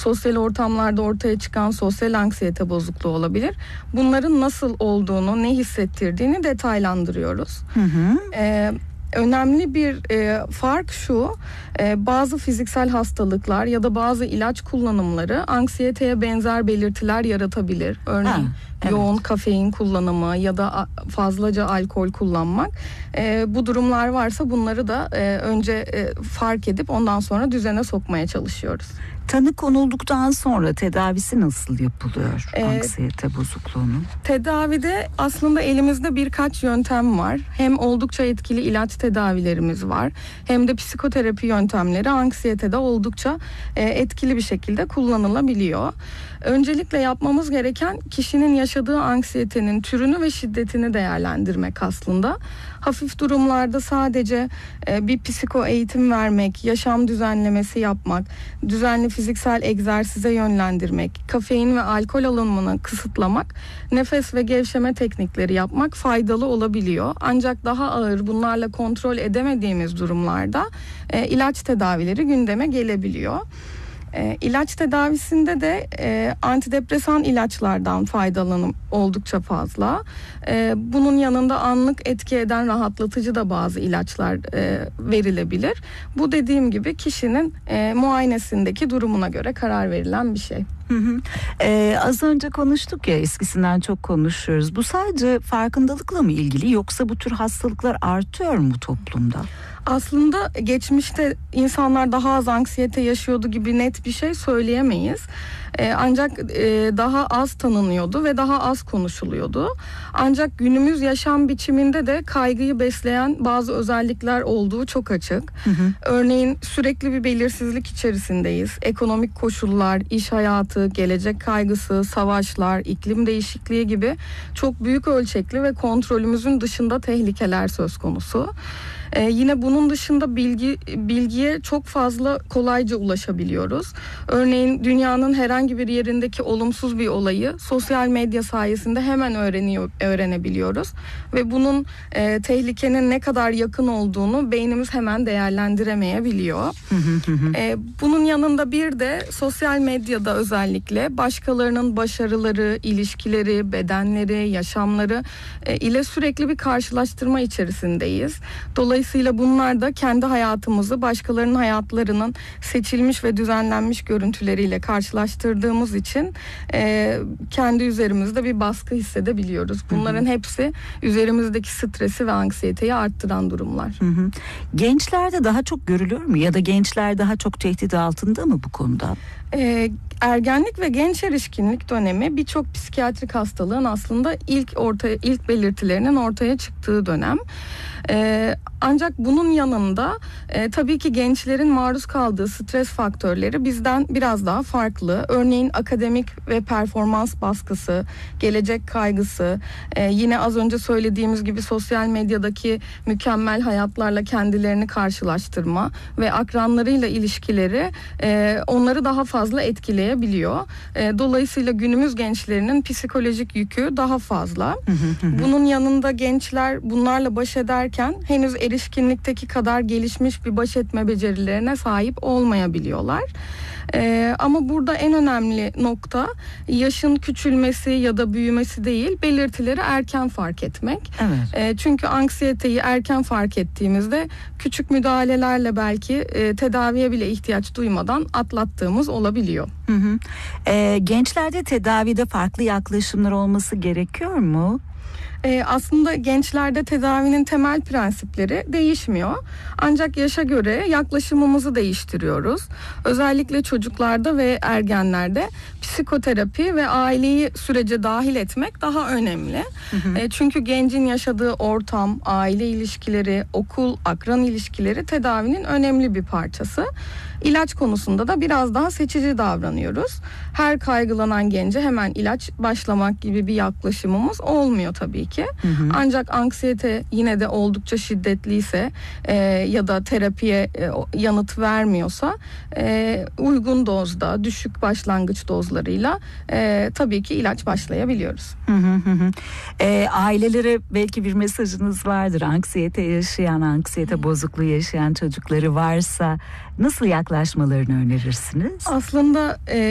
sosyal ortamlarda ortaya çıkan sosyal anksiyete bozukluğu olabilir. Bunların nasıl olduğunu, ne hissettirdiğini detaylandırıyoruz. Önemli bir fark şu, bazı fiziksel hastalıklar ya da bazı ilaç kullanımları anksiyeteye benzer belirtiler yaratabilir. Örneğin yoğun kafein kullanımı ya da fazlaca alkol kullanmak. Bu durumlar varsa bunları da önce fark edip ondan sonra düzene sokmaya çalışıyoruz. Tanı konulduktan sonra tedavisi nasıl yapılıyor anksiyete bozukluğunun? Tedavide aslında elimizde birkaç yöntem var. Hem oldukça etkili ilaç tedavilerimiz var, hem de psikoterapi yöntemleri anksiyetede oldukça etkili bir şekilde kullanılabiliyor. Öncelikle yapmamız gereken kişinin yaşadığı anksiyetenin türünü ve şiddetini değerlendirmek aslında. Hafif durumlarda sadece bir psiko eğitim vermek, yaşam düzenlemesi yapmak, düzenli fiziksel egzersize yönlendirmek, kafein ve alkol alımını kısıtlamak, nefes ve gevşeme teknikleri yapmak faydalı olabiliyor. Ancak daha ağır, bunlarla kontrol edemediğimiz durumlarda ilaç tedavileri gündeme gelebiliyor. İlaç tedavisinde de antidepresan ilaçlardan faydalanım oldukça fazla. Bunun yanında anlık etki eden rahatlatıcı da bazı ilaçlar verilebilir. Bu dediğim gibi kişinin muayenesindeki durumuna göre karar verilen bir şey. Az önce konuştuk ya, eskisinden çok konuşuyoruz. Bu sadece farkındalıkla mı ilgili, yoksa bu tür hastalıklar artıyor mu toplumda? Aslında geçmişte insanlar daha az anksiyete yaşıyordu gibi net bir şey söyleyemeyiz. Ancak daha az tanınıyordu ve daha az konuşuluyordu. Ancak günümüz yaşam biçiminde de kaygıyı besleyen bazı özellikler olduğu çok açık. Örneğin sürekli bir belirsizlik içerisindeyiz. Ekonomik koşullar, iş hayatı, gelecek kaygısı, savaşlar, iklim değişikliği gibi çok büyük ölçekli ve kontrolümüzün dışında tehlikeler söz konusu. Yine bunun dışında bilgiye çok fazla kolayca ulaşabiliyoruz. Örneğin dünyanın herhangi bir yerindeki olumsuz bir olayı sosyal medya sayesinde hemen öğrenebiliyoruz. Ve bunun tehlikenin ne kadar yakın olduğunu beynimiz hemen değerlendiremeyebiliyor. Bunun yanında bir de sosyal medyada özellikle başkalarının başarıları, ilişkileri, bedenleri, yaşamları ile sürekli bir karşılaştırma içerisindeyiz. Dolayısıyla bunlar da kendi hayatımızı başkalarının hayatlarının seçilmiş ve düzenlenmiş görüntüleriyle karşılaştırdığımız için kendi üzerimizde bir baskı hissedebiliyoruz. Bunların hepsi üzerimizdeki stresi ve anksiyeteyi arttıran durumlar. Gençlerde daha çok görülüyor mu, ya da gençler daha çok tehdit altında mı bu konuda? Ergenlik ve genç erişkinlik dönemi birçok psikiyatrik hastalığın aslında ilk belirtilerinin ortaya çıktığı dönem. Ancak bunun yanında tabii ki gençlerin maruz kaldığı stres faktörleri bizden biraz daha farklı. Örneğin akademik ve performans baskısı, gelecek kaygısı, yine az önce söylediğimiz gibi sosyal medyadaki mükemmel hayatlarla kendilerini karşılaştırma ve akranlarıyla ilişkileri onları daha fazla etkileyebiliyor. Dolayısıyla günümüz gençlerinin psikolojik yükü daha fazla. Bunun yanında gençler bunlarla baş ederken henüz erişkinlikteki kadar gelişmiş bir baş etme becerilerine sahip olmayabiliyorlar. Ama burada en önemli nokta yaşın küçülmesi ya da büyümesi değil, belirtileri erken fark etmek. Çünkü anksiyeteyi erken fark ettiğimizde küçük müdahalelerle belki tedaviye bile ihtiyaç duymadan atlattığımız olabiliyor. Gençlerde tedavide farklı yaklaşımlar olması gerekiyor mu? Aslında gençlerde tedavinin temel prensipleri değişmiyor. Ancak yaşa göre yaklaşımımızı değiştiriyoruz. Özellikle çocuklarda ve ergenlerde psikoterapi ve aileyi sürece dahil etmek daha önemli. Çünkü gencin yaşadığı ortam, aile ilişkileri, okul, akran ilişkileri tedavinin önemli bir parçası. İlaç konusunda da biraz daha seçici davranıyoruz. Her kaygılanan gence hemen ilaç başlamak gibi bir yaklaşımımız olmuyor tabii ki. Ancak anksiyete yine de oldukça şiddetliyse ya da terapiye yanıt vermiyorsa uygun dozda, düşük başlangıç dozlarıyla tabii ki ilaç başlayabiliyoruz. Ailelere belki bir mesajınız vardır. Anksiyete yaşayan, anksiyete bozukluğu yaşayan çocukları varsa nasıl yaklaşmalarını önerirsiniz? Aslında